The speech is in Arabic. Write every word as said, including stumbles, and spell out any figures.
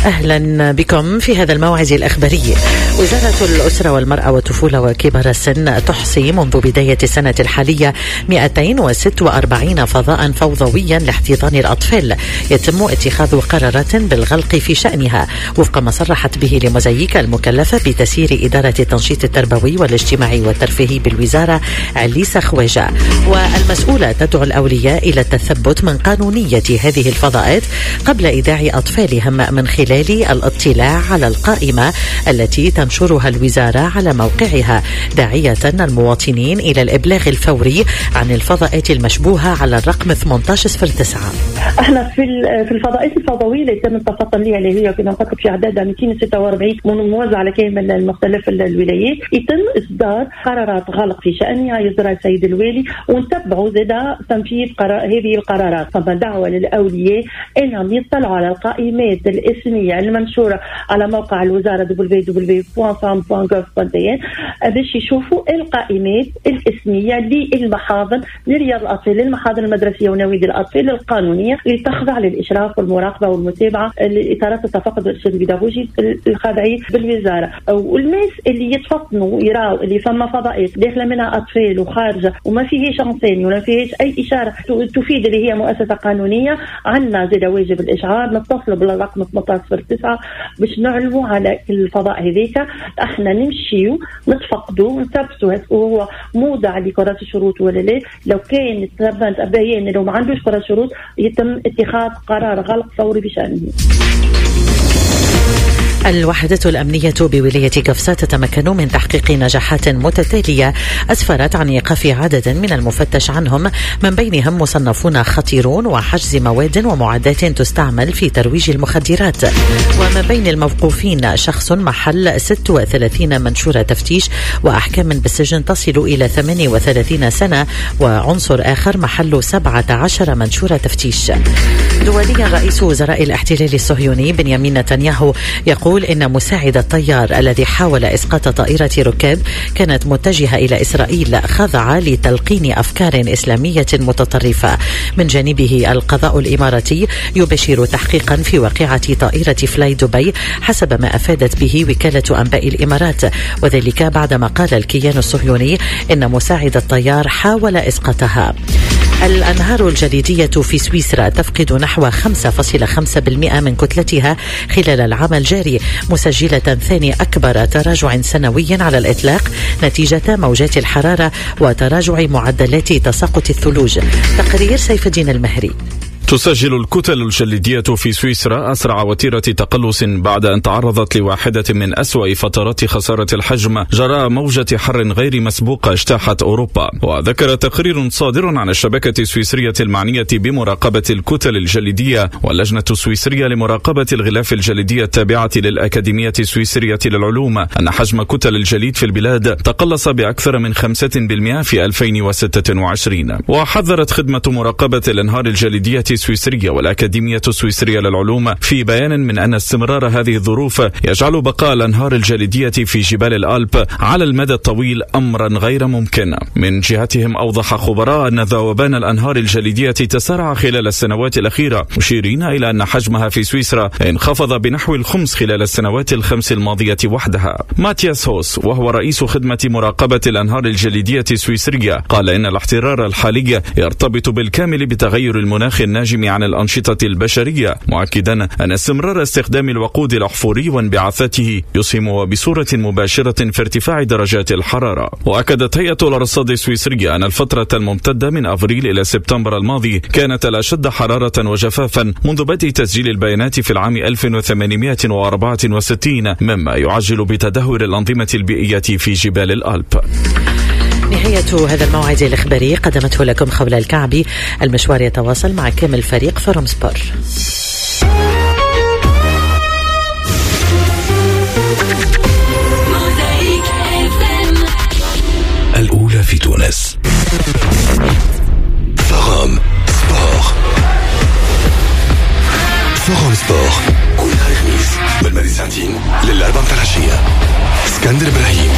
أهلا بكم في هذا الموعد الأخباري. وزارة الأسرة والمرأة والطفولة وكبار السن تحصي منذ بداية السنة الحالية مئتين وستة وأربعين فضاء فوضويا لاحتضان الأطفال يتم اتخاذ قرارات بالغلق في شأنها وفق ما صرحت به لمزيك المكلفة بتسيير إدارة التنشيط التربوي والاجتماعي والترفيهي بالوزارة عليسة خواجة. والمسؤولة تدعو الأولياء إلى التثبت من قانونية هذه الفضاءات قبل إيداع أطفالهم من خلال الاطلاع على القائمة التي تنشرها الوزارة على موقعها، داعية المواطنين إلى الإبلاغ الفوري عن الفضاءات المشبوهة على الرقم ثمانية عشر صفر تسعة. احنا في في الفضاءات الفوضويه اللي تم التفاصيل لها اللي هي كنا نفكر في عددها مئتين وستة وأربعين موزعه على كامل المختلف الولايات، يتم اصدار قرارات غلق في شأنها يصدرها السيد الوالي ونتبعوا زاده تنفيذ قرار هذه القرارات. فما دعوه للاولياء انهم يطلعوا على القائمات الاسميه المنشوره على موقع الوزاره دبليو دبليو دبليو دوت فام دوت جوف دوت إن باش يشوفوا القائمات الاسميه للمحاضن لرياض الاطفال، للمحاضن المدرسيه ونوادي الاطفال القانونيه اللي تخضع للاشراف والمراقبه والمتابعه لاطارات التفقد والارشاد البيداغوجي الخاضعين بالوزاره. والناس اللي يتفطنوا يراوا اللي فما فضاءات داخله منها اطفال وخارجه وما فيهاش انسان ولا فيهاش اي اشاره تفيد اللي هي مؤسسه قانونيه، عندنا زاد واجب الاشعار، نتصلوا بالرقم ثمانية عشر صفر تسعة باش نعلموا على الفضاء هذيك. احنا نمشيو نتفقدوا نثبتوا هو موضع لكرة الشروط ولا لا. لو كان تثبت بيان لو ما عندوش كرة شروط يتم اتخاذ قرار غلق فوري بشأنه. الوحدة الأمنية بولاية قفصة تتمكن من تحقيق نجاحات متتالية أسفرت عن إيقاف عدد من المفتش عنهم، من بينهم مصنفون خطيرون وحجز مواد ومعدات تستعمل في ترويج المخدرات. وما بين الموقوفين شخص محل ستة وثلاثين منشورة تفتيش وأحكام بالسجن تصل إلى ثمانية وثلاثين سنة، وعنصر آخر محل سبعة عشر منشورة تفتيش. دوليا رئيس وزراء الاحتلال الصهيوني بنيامين نتنياهو يقول إن مساعد الطيار الذي حاول إسقاط طائرة ركاب كانت متجهة إلى إسرائيل خضع لتلقين أفكار إسلامية متطرفة. من جانبه القضاء الإماراتي يبشر تحقيقا في واقعة طائرة فلاي دبي حسب ما أفادت به وكالة أنباء الإمارات، وذلك بعدما قال الكيان الصهيوني إن مساعد الطيار حاول إسقاطها. الأنهار الجليدية في سويسرا تفقد نحو خمسة فاصلة خمسة بالمئة من كتلتها خلال العام الجاري، مسجلة ثاني أكبر تراجع سنوي على الإطلاق نتيجة موجات الحرارة وتراجع معدلات تساقط الثلوج. تقرير سيف الدين المهري. تسجل الكتل الجليدية في سويسرا أسرع وتيرة تقلص بعد أن تعرضت لواحدة من أسوأ فترات خسارة الحجم جراء موجة حر غير مسبوقة اجتاحت أوروبا. وذكر تقرير صادر عن الشبكة السويسرية المعنية بمراقبة الكتل الجليدية واللجنة السويسرية لمراقبة الغلاف الجليدي التابعة للأكاديمية السويسرية للعلوم أن حجم كتل الجليد في البلاد تقلص بأكثر من خمسة بالمئة في ألفين وستة وعشرين. وحذرت خدمة مراقبة الأنهار الجليدية السويسرية والأكاديمية السويسرية للعلوم في بيان من أن استمرار هذه الظروف يجعل بقاء الأنهار الجليدية في جبال الألب على المدى الطويل أمرا غير ممكن. من جهتهم أوضح خبراء أن ذوبان الأنهار الجليدية تسارع خلال السنوات الأخيرة، مشيرين إلى أن حجمها في سويسرا انخفض بنحو الخمس خلال السنوات الخمس الماضية وحدها. ماتياس هوس وهو رئيس خدمة مراقبة الأنهار الجليدية السويسرية قال إن الاحترار الحالي يرتبط بالكامل بتغير المناخ الناجم عن الأنشطة البشرية، مؤكدا أن استمرار استخدام الوقود الأحفوري وانبعاثاته يسهم بصورة مباشرة في ارتفاع درجات الحرارة. وأكدت هيئة الأرصاد السويسرية أن الفترة الممتدة من أفريل إلى سبتمبر الماضي كانت الأشد حرارة وجفافا منذ بدء تسجيل البيانات في العام ألف وثمانمئة وأربعة وستين، مما يعجل بتدهور الأنظمة البيئية في جبال الألب. نهاية هذا الموعد الإخباري قدمته لكم خولة الكعبي. المشوار يتواصل مع كامل فريق فروم سبور. الأولى في تونس. فروم سبور. فروم سبور كل خميس من المدينة للأربعة العشية. اسكندر إبراهيم.